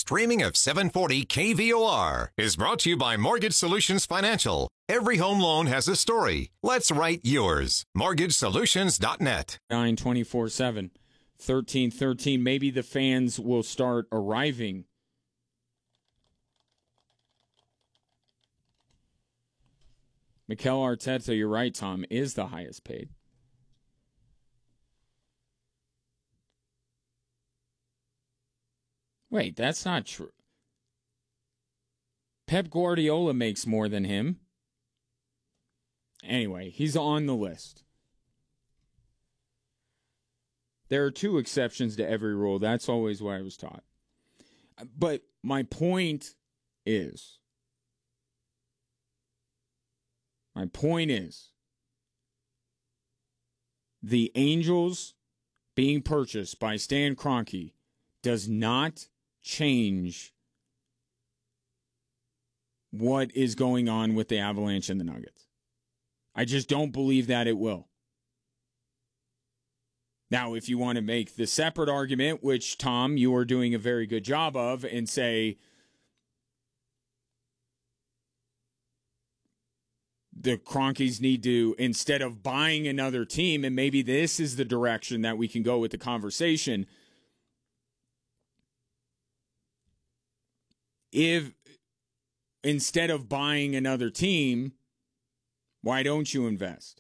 streaming of 740 KVOR is brought to you by Mortgage Solutions Financial. Every home loan has a story. Let's write yours. MortgageSolutions.net. 924-7, 1313. Maybe the fans will start arriving. Mikel Arteta, you're right, Tom, is the highest paid. Wait, that's not true. Pep Guardiola makes more than him. Anyway, he's on the list. There are two exceptions to every rule. That's always what I was taught. But my point is, the Angels being purchased by Stan Kroenke does not change what is going on with the Avalanche and the Nuggets. I just don't believe that it will. Now, if you want to make the separate argument, which, Tom, you are doing a very good job of, and say the Kroenkes need to, instead of buying another team, and maybe this is the direction that we can go with the conversation, if instead of buying another team, why don't you invest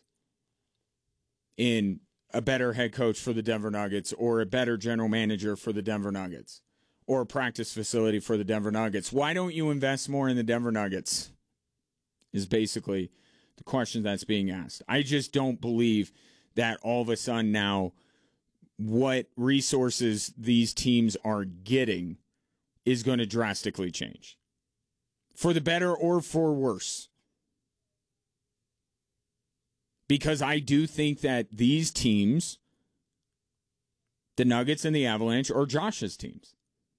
in a better head coach for the Denver Nuggets, or a better general manager for the Denver Nuggets, or a practice facility for the Denver Nuggets? Why don't you invest more in the Denver Nuggets is basically the question that's being asked. I just don't believe that all of a sudden now what resources these teams are getting is going to drastically change. For the better or for worse. Because I do think that these teams, the Nuggets and the Avalanche, are Josh's teams.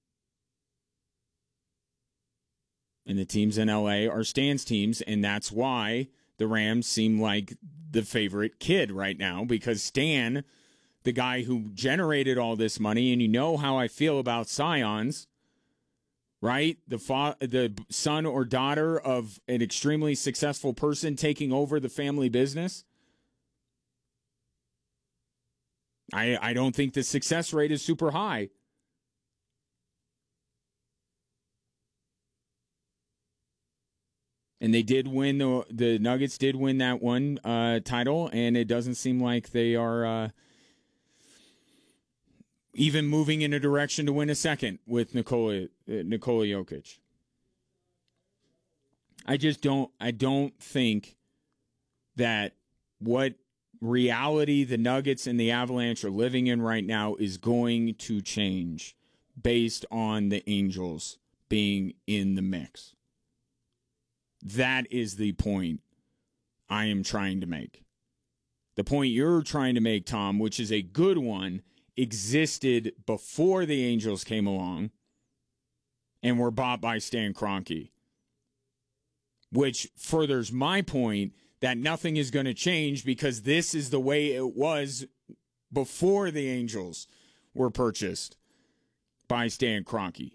And the teams in LA are Stan's teams, and that's why the Rams seem like the favorite kid right now, because Stan, the guy who generated all this money, and you know how I feel about Scions, right? The son or daughter of an extremely successful person taking over the family business. I don't think the success rate is super high. And they did win, the Nuggets did win that one title, and it doesn't seem like they are even moving in a direction to win a second with Nikola Jokic. I don't think that what reality the Nuggets and the Avalanche are living in right now is going to change based on the Angels being in the mix. That is the point I am trying to make. The point you're trying to make, Tom, which is a good one, existed before the Angels came along and were bought by Stan Kroenke, which furthers my point that nothing is going to change because this is the way it was before the Angels were purchased by Stan Kroenke.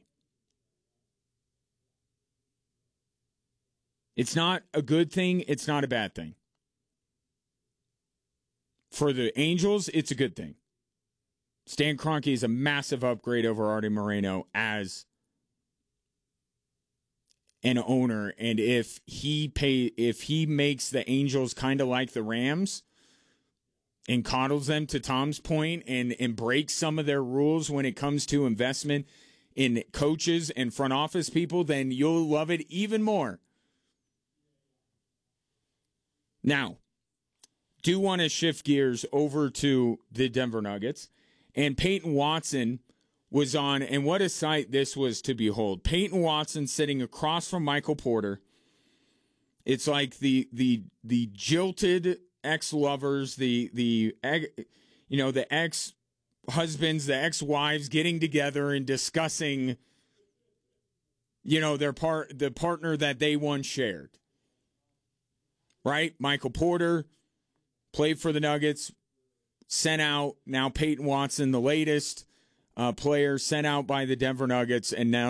It's not a good thing. It's not a bad thing. For the Angels, it's a good thing. Stan Kroenke is a massive upgrade over Artie Moreno as an owner, and if he makes the Angels kind of like the Rams and coddles them, to Tom's point, and breaks some of their rules when it comes to investment in coaches and front office people, then you'll love it even more. Now, do want to shift gears over to the Denver Nuggets, and Peyton Watson was on, and what a sight this was to behold. Peyton Watson sitting across from Michael Porter. It's like the jilted ex-lovers, the ex-husbands, the ex-wives getting together and discussing, the partner that they once shared. Right? Michael Porter played for the Nuggets, sent out. Now Peyton Watson, the latest player sent out by the Denver Nuggets, and now